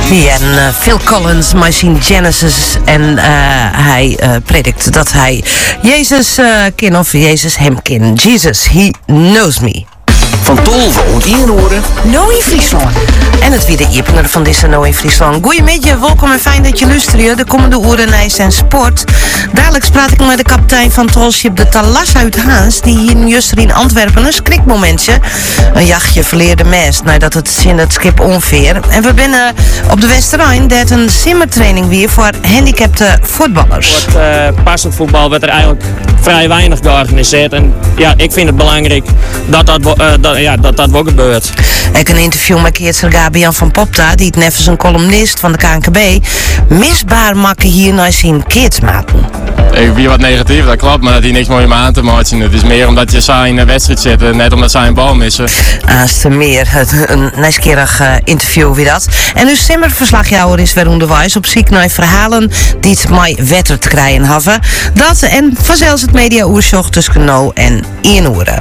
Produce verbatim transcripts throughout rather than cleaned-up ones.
Ja, en uh, Phil Collins, maar zien Genesis. En uh, hij uh, predikt dat hij Jezus uh, ken of Jezus hem ken. Jesus, he knows me. Van Tolve en Inhoren. Nou in Friesland. En het weer de Iepener van deze Nou in Friesland. Goedemiddag, welkom en fijn dat je luistert. De komende uren ijs en sport. Dadelijk praat ik met de kapitein van Tolschip de Thalassa uit Haans. Die hier juist in Antwerpen een skrikmomentje. Een jachtje verleerde mest nadat het in het schip onveer. En we binnen op de Westerrijn. Dat een simmertraining weer voor gehandicapte voetballers. Voor het uh, passend voetbal werd er eigenlijk vrij weinig georganiseerd. En ja, ik vind het belangrijk dat dat, uh, dat, ja, dat, dat ook gebeurt. Ik een interview met Keertser Gabian van Popta, die het neffens een columnist van de K N K B, misbaar maken hier naar zijn keertsmaten. Ik ben wat negatief, dat klopt, maar dat hij niks mooie me aan te maken. Het is meer omdat je saai in een wedstrijd zit, net omdat zij een bal missen. Aanste meer, een nieuwsgierig uh, interview weer dat. En uw simmerverslagjouwer is weer onderwijs op zoek naar verhalen die het mij wetter te krijgen hebben. Dat en vanzelfs het media-oerzocht tussen nou en één uren.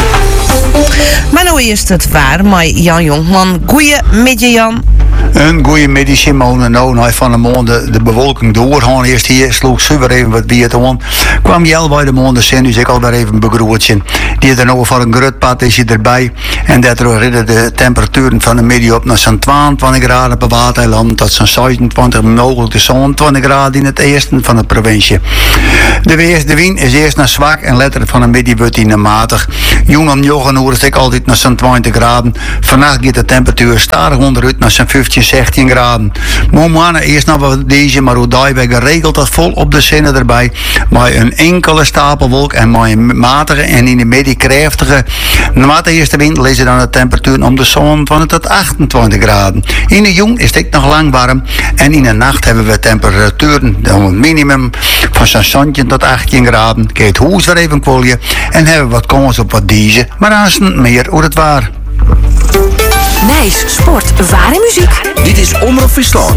Maar nou eerst het waar, maar Jan Jonkman. Goeiemiddag, Jan. Een goeie middag, Simon. En nou, nou van de maanden de bewolking doorgaan. Eerst hier sloeg super even wat bier te aan. Kwam Jel bij de maanden zijn, dus ik al daar even een begrootje. Die er nou voor een grutpad is hij erbij. En dat redden de temperaturen van de middag op naar zo'n tweeëntwintig graden per waterland. Tot zo'n zevenentwintig, mogelijk de zevenentwintig graden in het eerste van de provincie. De, weers, de wind is eerst naar zwak en letterlijk van de middag wordt hij naar matig. Jong om negen uur is ik altijd naar zo'n twintig graden. Vannacht gaat de temperatuur stadig onderuit naar zo'n vijftien, zestien graden. Morgen eerst nog wat deze, maar hoe daar wij geregeld dat vol op de zinnen erbij. Maar een enkele stapelwolk en maar een matige en in de midden krachtige. Na de eerste wind lezen dan de temperatuur om de zevenentwintig tot achtentwintig graden. In de jong is het nog lang warm en in de nacht hebben we temperaturen dan een minimum van zo'n zestien tot achttien graden. Kijk het hoes weer even kwolje en hebben we wat kans op wat deze, maar aanstaan meer hoe het waar. Nijs, sport, ware muziek. Dit is Omroep Friesland.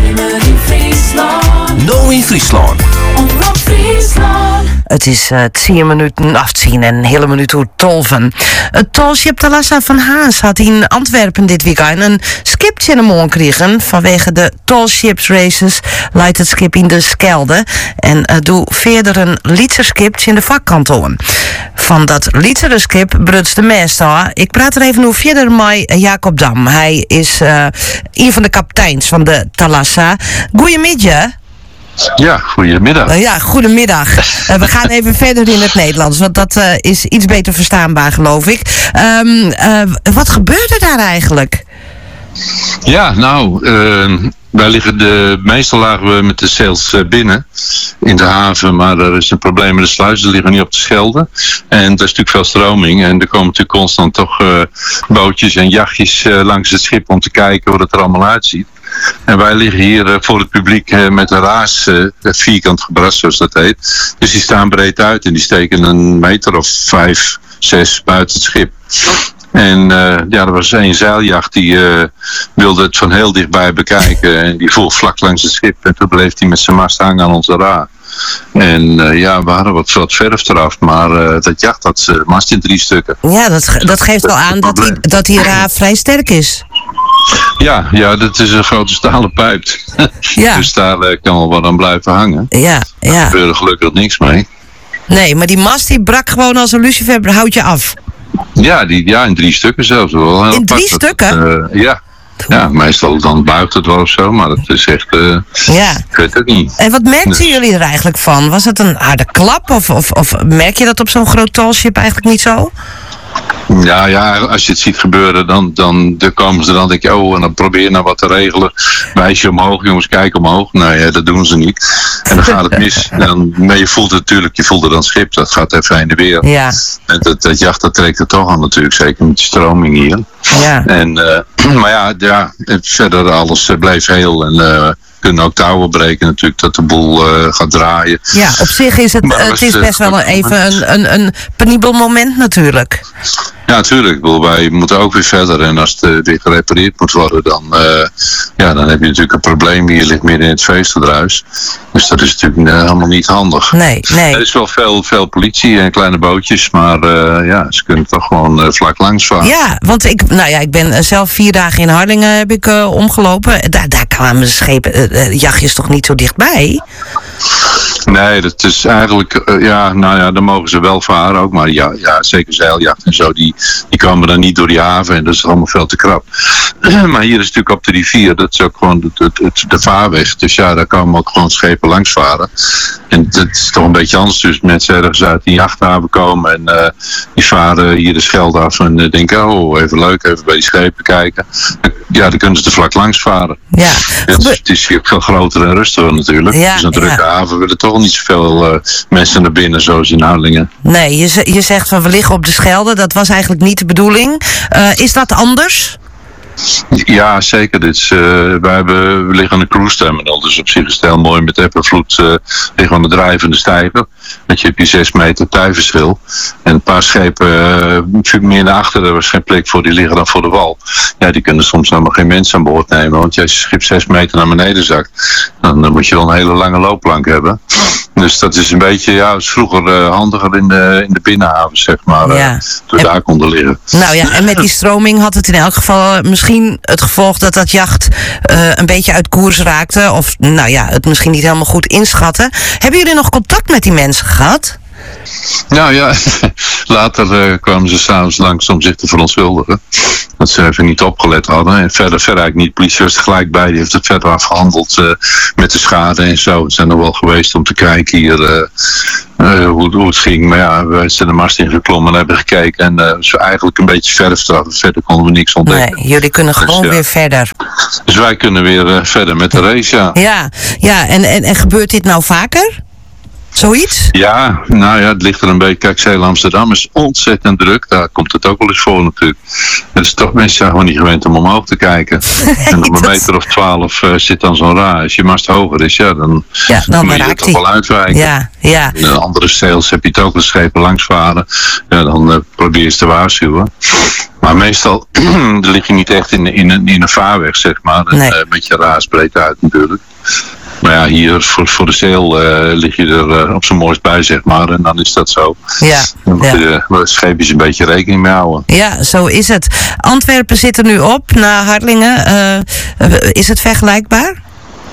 Nou in Friesland. Omroep Friesland. Het is uh, tien minuten afzien en een hele minuut hoe tolven. Het tolschip Thalassa van Haas had in Antwerpen dit weekend een skipje in de mond gekregen. Vanwege de tolships races leidt het schip in de Schelde. En uh, doe verder een Lietserskip in de vakkantoren. Van dat Lietserskip bruts de mest aan. Ik praat er even over verder met Jacob Dam. Hij is uh, een van de kapiteins van de Thalassa. Goedemiddag. Ja, goedemiddag. Uh, ja, goedemiddag. Uh, we gaan even verder in het Nederlands, want dat uh, is iets beter verstaanbaar, geloof ik. Um, uh, wat gebeurde daar eigenlijk? Ja, nou, uh, wij liggen de, meestal lagen we met de sails uh, binnen in de haven, maar er is een probleem met de sluizen, die liggen niet op de Schelde. En er is natuurlijk veel stroming en er komen natuurlijk constant toch uh, bootjes en jachtjes uh, langs het schip om te kijken hoe het er allemaal uitziet. En wij liggen hier uh, voor het publiek uh, met een raas, uh, vierkant gebrast zoals dat heet. Dus die staan breed uit en die steken een meter of vijf, zes buiten het schip. En uh, ja, er was één zeiljacht die uh, wilde het van heel dichtbij bekijken. En die voer vlak langs het schip en toen bleef hij met zijn mast hangen aan onze ra. En uh, ja, we hadden wat, wat verf eraf, maar uh, dat jacht had zijn mast in drie stukken. Ja, dat, dat geeft wel aan dat die, dat die ra vrij sterk is. Ja, ja, dat is een grote stalen pijp. Ja. Dus daar uh, kan wel wat aan blijven hangen. Ja, ja. Daar gebeurde gelukkig niks mee. Nee, maar die mast die brak gewoon als een lucifer, hout je af. Ja, die, ja, in drie stukken zelfs wel. In drie dat, stukken? Uh, ja. Ja, meestal dan buigt het wel of zo, maar dat is echt, uh, ja. Ik weet het niet. En wat merkten dus. jullie er eigenlijk van? Was het een harde klap of, of, of merk je dat op zo'n groot tolschip eigenlijk niet zo? Ja, ja, als je het ziet gebeuren, dan, dan, dan komen ze dan, denk je, oh, en dan probeer je nou wat te regelen. Wijs je omhoog, jongens, kijk omhoog. Nou ja, dat doen ze niet. En dan gaat het mis. Dan, maar je voelt het natuurlijk, je voelt het aan het schip, dat gaat even heen en weer. Ja. En dat, dat jacht, dat trekt er toch aan natuurlijk, zeker met de stroming hier. Ja. En, uh, maar ja, ja, verder alles bleef heel en... Uh, kunnen ook touwen breken natuurlijk, dat de boel uh, gaat draaien. Ja, op zich is het, maar het is best wel een, even een, een, een penibel moment natuurlijk. Ja, natuurlijk. Ik bedoel, wij moeten ook weer verder. En als het uh, weer gerepareerd moet worden, dan, uh, ja, dan heb je natuurlijk een probleem. Hier ligt midden in het feestendruis. Dus dat is natuurlijk uh, helemaal niet handig. Nee, nee. Er is wel veel, veel politie en kleine bootjes. Maar uh, ja, ze kunnen toch gewoon uh, vlak langs varen. Ja, want ik, nou ja, ik ben zelf vier dagen in Harlingen heb ik uh, omgelopen. Daar, daar kwamen schepen, uh, jachtjes toch niet zo dichtbij? Nee, dat is eigenlijk, uh, ja, nou ja, dan mogen ze wel varen ook, maar ja, ja zeker zeiljacht en zo, die, die komen dan niet door die haven en dat is allemaal veel te krap. Maar hier is natuurlijk op de rivier, dat is ook gewoon het, het, het, de vaarweg, dus ja, daar komen ook gewoon schepen langs varen. En dat is toch een beetje anders, dus mensen ergens uit die jachthaven komen en uh, die varen hier de Schelde af en uh, denken, oh, even leuk, even bij die schepen kijken. Ja, dan kunnen ze er vlak langs varen. Ja. Het, het is hier veel groter en rustiger natuurlijk. Ja, dus een drukke ja. haven willen toch niet zoveel uh, mensen naar binnen zoals in Harlingen. Nee, je, z- je zegt van we liggen op de Schelde. Dat was eigenlijk niet de bedoeling. Uh, is dat anders? Ja, zeker. Dit is, uh, wij hebben, we liggen aan de cruise terminal, dus op zich is het heel mooi met eb en vloed uh, liggen aan de drijvende stijger. Dat je heb je zes meter tijverschil. En een paar schepen uh, meer naar achteren, er was geen plek voor, die liggen dan voor de wal. Ja, die kunnen soms helemaal geen mensen aan boord nemen, want als je schip zes meter naar beneden zakt, dan uh, moet je wel een hele lange loopplank hebben. Dus dat is een beetje, ja, het is vroeger uh, handiger in de, in de binnenhaven, zeg maar, uh, Ja. door En- daar konden liggen. Nou ja, en met die stroming had het in elk geval uh, misschien het gevolg dat dat jacht uh, een beetje uit koers raakte. Of nou ja, het misschien niet helemaal goed inschatten. Hebben jullie nog contact met die mensen gehad? Nou ja, later uh, kwamen ze s'avonds langs om zich te verontschuldigen. Dat ze even niet opgelet hadden. En verder, verder eigenlijk niet. De politie was er gelijk bij. Die heeft het verder afgehandeld uh, met de schade en zo. Ze zijn er wel geweest om te kijken hier uh, uh, hoe, hoe het ging. Maar ja, we zijn de mast ingeklommen en hebben gekeken. En uh, ze eigenlijk een beetje verf eraf. Verder konden we niks ontdekken. Nee, jullie kunnen Dus, gewoon ja. weer verder. Dus wij kunnen weer uh, verder met de race, ja. Ja, ja en, en, en gebeurt dit nou vaker? Zoiets? Ja, nou ja, het ligt er een beetje. Kijk, Zeil Amsterdam is ontzettend druk. Daar komt het ook wel eens voor natuurlijk. Het is toch mensen zijn gewoon niet gewend om omhoog te kijken. En op een dat- meter of twaalf uh, zit dan zo'n ra. Als je mast hoger is, ja, dan, Ja, dan moet je er raakt toch hij. wel uitwijken. Ja, ja. In andere sails heb je het ook als schepen langs varen. Ja, dan uh, probeer je ze te waarschuwen. Maar meestal lig je niet echt in, in, in, in een vaarweg, zeg maar. En, Nee. uh, met je raas breed uit natuurlijk. Maar ja, hier voor, voor de zeil uh, lig je er uh, op zijn mooist bij, zeg maar. En dan is dat zo. Ja, Dan moet ja. je de scheepjes een beetje rekening mee houden. Ja, zo is het. Antwerpen zit er nu op, na Harlingen. Uh, is het vergelijkbaar?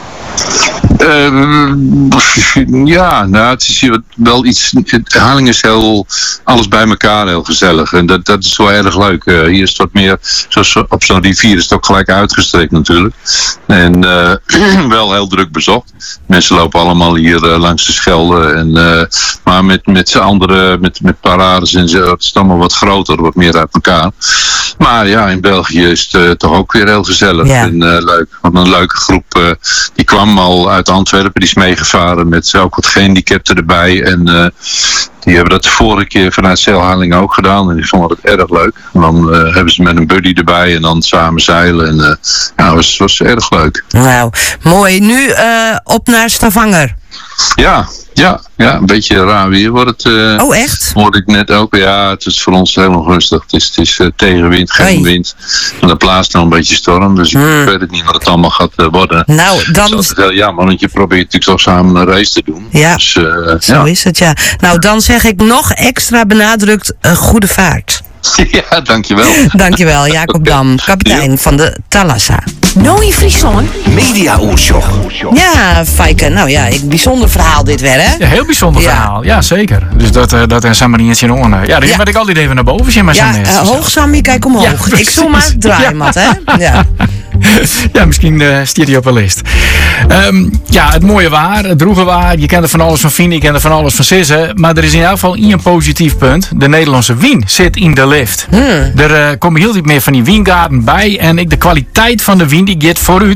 Uh, ja, nou, het is hier wel iets. Harlingen is heel. Alles bij elkaar heel gezellig. En dat, dat is wel erg leuk. Uh, hier is het wat meer. Zoals op zo'n rivier is het ook gelijk uitgestrekt natuurlijk. En uh, wel heel druk bezocht. Mensen lopen allemaal hier uh, langs de Schelde. En, uh, maar met, met z'n andere. Met, met parades en zo. Het is allemaal wat groter, wat meer uit elkaar. Maar ja, in België is het uh, toch ook weer heel gezellig. Ja. En uh, leuk. Want een leuke groep. Uh, die kwam al uit Antwerpen, die is meegevaren met ook wat gehandicapten erbij. En uh, die hebben dat de vorige keer vanuit Zeilharlingen ook gedaan. En die vonden het erg leuk. En dan uh, hebben ze met een buddy erbij en dan samen zeilen. En uh, ja, het was, was erg leuk. Nou, mooi. Nu uh, op naar Stavanger. Ja, ja, ja, een beetje raar weer wordt het. Uh, Oh, echt? Hoorde ik net ook. Ja, het is voor ons helemaal rustig. Het is, het is uh, tegenwind, geen Oei. wind. En dan plaatst nog een beetje storm. Dus ik Hmm. weet het niet wat het allemaal gaat uh, worden. Nou, Dat is dan... altijd heel jammer, want je probeert natuurlijk toch samen een race te doen. Ja. Dus, uh, Zo ja. is het, ja. Nou, dan zeg ik nog extra benadrukt uh, goede vaart. Ja, dankjewel. Dankjewel, Jacob Dam, kapitein van de Thalassa. Nooit Friesland. Media Oorschok. Ja, Fijke, nou ja, een bijzonder verhaal dit weer, hè? Ja, heel bijzonder Ja. verhaal. Ja, zeker. Dus dat, uh, dat en Samariëntje in Oorne. Ja, daar Ja. werd ik altijd even naar boven zien, maar Ja, zijn uh, hoog Sammy, kijk omhoog. Ja, ik precies. zoom maar draaien, Ja. Mat, hè? Ja. Ja, misschien uh, stiert hij op een list. Um, ja, het mooie waar, het droege waar. Je kent er van alles van vinden, je kent er van alles van sissen. Maar er is in elk geval één positief punt. De Nederlandse wien zit in de lift. Er uh, komen heel veel meer van die wiengaarden bij. En ik, de kwaliteit van de wien die gaat vooruit.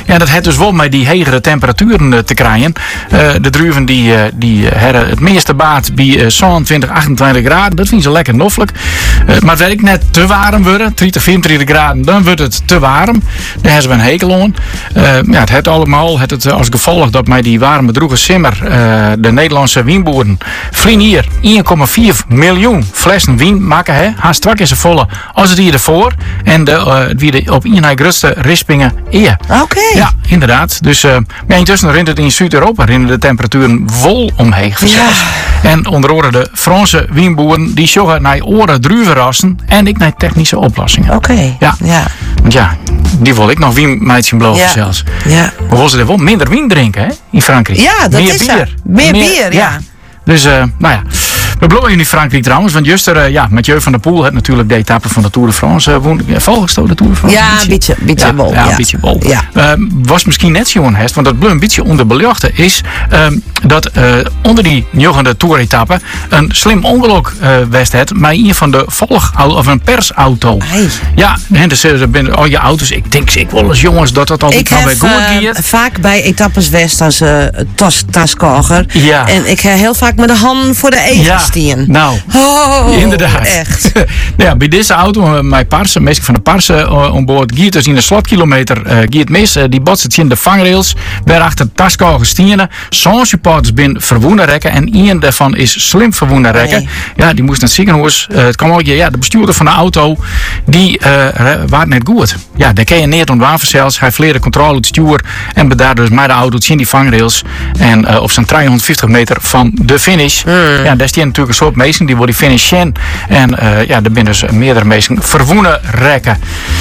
Ja, dat heeft dus wel met die hegere temperaturen uh, te krijgen. Uh, de druiven die, uh, die uh, hebben het meeste baat bij uh, zevenentwintig, achtentwintig graden. Dat vinden ze lekker noffelijk. Uh, maar het werkt net te warm worden, drieëntwintig, vierentwintig graden, dan wordt het te warm. Daar hebben ze een hekel aan. Uh, ja, het heeft allemaal het, het als gevolg dat met die warme droege simmer uh, de Nederlandse wienboeren vrienden hier één komma vier miljoen flessen wien maken. Hè? Haast strak is ze volle als het hier ervoor. En de, uh, wie de op één grootste rispingen eer. Oké. Okay. Ja, inderdaad. Dus uh, ja, intussen rint het in Zuid-Europa rinnen de temperaturen vol omheen. Ja. En onder andere de Franse wienboeren die zoeken naar oren druivenrassen en ik naar technische oplossingen. Oké. Okay. Ja. ja. Want ja, die wil ik nog wien met zien blowen ja. zelfs. Ja. Maar wil ze er wel minder wien drinken, hè? In Frankrijk. Ja, dat meer is bier. er. Meer, Meer bier, ja. ja. Dus, uh, nou ja. We bloeien in Frankrijk trouwens, want juist er, uh, ja, Mathieu van der Poel heeft natuurlijk de etappe van de Tour de France. Uh, woon, ja, volgens de Tour de France? Ja, een beetje, beetje ja, bol. Ja, ja. een beetje bol. Ja. Uh, was misschien net zo'n hest, want dat bleef een beetje onder belichten is uh, dat uh, onder die joggende Tour-etappe een slim ongeluk uh, west het met een van de volgauto of een persauto. Hey. Ja, en dus er zijn al je auto's. Ik denk ik wel eens jongens dat dat altijd nou weer goed gaat. Ik heb vaak bij etappes west als uh, tas, taskoger. Ja. En ik heb heel vaak met de handen voor de eten ja. stien. Nou, oh, inderdaad. Echt. nou ja, bij deze auto, mijn parsen, meestal van de parsen uh, onboord, giet dus in de slotkilometer uh, giet mis. Uh, die botst in de vangrails, waarachter taskoger stienen. Zo'n supporters bin verwoenen rekken en één daarvan is slim verwoenen rekken. Nee. Ja, die moest naar het ziekenhuis. Uh, het kwam ook, ja, de bestuurder van de auto, die uh, was net goed. Ja, daar ken je neer aan wapenzelfs. Hij verleerde controle het stuur en bedaarde dus met de auto in die vangrails. En uh, op zijn driehonderdvijftig meter van de finish. Mm. Ja, daar staan natuurlijk een soort mensen die wil die finishen. En uh, ja, er zijn dus meerdere mensen verwoenen rekken.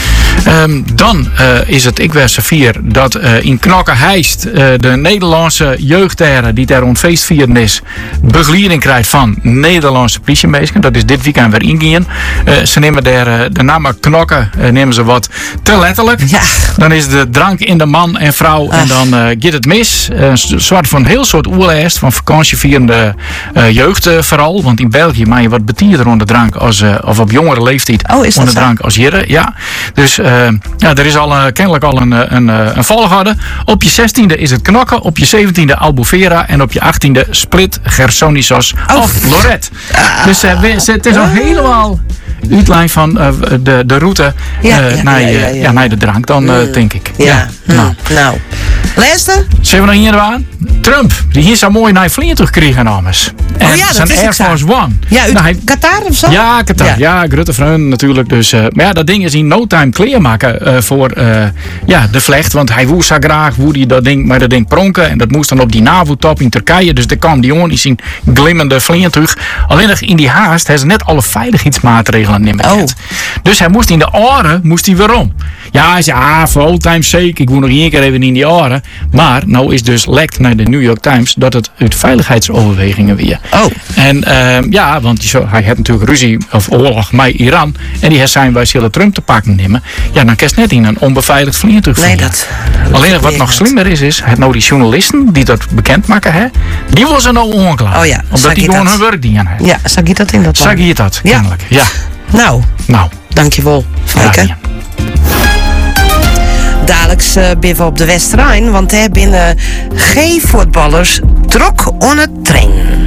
Um, dan uh, is het ik was vier dat uh, in Knokke-Heist uh, de Nederlandse jeugdheren die daar rond feest vieren is, begeleiding krijgt van Nederlandse politiemeesters. Dat is dit weekend weer ingaan. Uh, ze nemen daar uh, de naam Knokke, uh, nemen ze wat te letterlijk. Ja. Dan is de drank in de man en vrouw Ach. en dan uh, gaat het mis. Uh, soort van een heel soort oerlijst van vakantievierende uh, jeugd uh, vooral. Want in België maak je wat betierder onder drank als, uh, of op jongere leeftijd oh, is onder dat drank als hier. Ja. Dus uh, ja, er is al uh, kennelijk al een, een, een, een volgorde. Op je zestiende is het Knokke, op je zeventiende Albufeira en op je achttiende Split, Gersonisos oh. of Lorette. Ah. Dus uh, we, het is al ah. helemaal uitlijn van uh, de, de route ja, uh, ja, naar, ja, ja, ja. ja, naar de drank, dan uh, mm. denk ik. Ja. ja. Mm. Nou. nou. Laatste? Zullen we nog hier aan? Trump, die hier zo mooi naar Vliegtuig kregen namens. En oh ja, dat zijn is Air Force One. Ja, uit nou, hij, Qatar of zo? Ja, Qatar. Ja, ja Grutte Vreun natuurlijk. Dus, uh, maar ja, dat ding is in no time klaarmaken uh, voor uh, ja, de vlecht. Want hij woest zo graag, hoe die dat ding, maar dat ding pronken. En dat moest dan op die NAVO-top in Turkije. Dus daar kwam die jongen in zijn glimmende vliegtuig. Alleen nog in die haast hebben ze net alle veiligheidsmaatregelen nemen. Oh. Dus hij moest in de oren, moest hij weer om. Ja, hij zei, ah, for all time sake, ik moet nog één keer even in die oren. Maar nou is dus lekt naar de New York Times dat het uit veiligheidsoverwegingen weer. Oh. En uh, ja, want die, hij heeft natuurlijk ruzie of oorlog met Iran. En die zijn wij zullen Trump te pakken nemen. Ja, dan kan je net in een onbeveiligd vliegtuig. Nee, dat. Alleen wat nog slimmer is, is het nou die journalisten die dat bekend maken, hè, die worden ze nou onklaar. Oh ja, omdat die gewoon hun werk die aan hebben. Ja, zag je dat in dat Zag je dat, ja. kennelijk. Ja. Nou, nou. dankjewel, Fijke. Ja, Dadelijk uh, ben we op de West-Rijn, want daar binnen geen voetballers druk on het trainen.